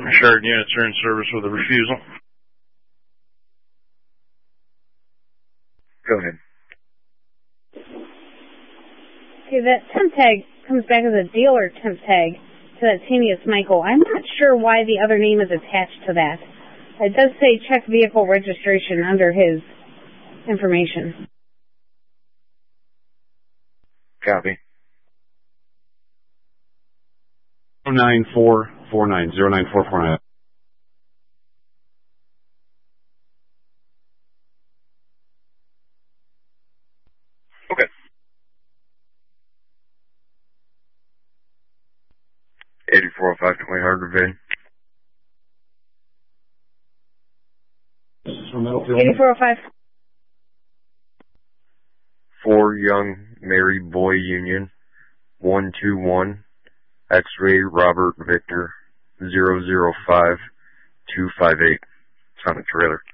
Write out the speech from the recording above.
Shard units are in service with a refusal. Go ahead. Okay, that temp tag comes back as a dealer temp tag to that Tamius Michael. I'm not sure why the other name is attached to that. It does say check vehicle registration under his information. Copy. 09449, 09449. Okay. 8405 20 Hardwood Bay. This is from Middlefield. 8405. 4 Young Married Boy Union. 121. X-Ray Robert Victor 005258. It's on the trailer.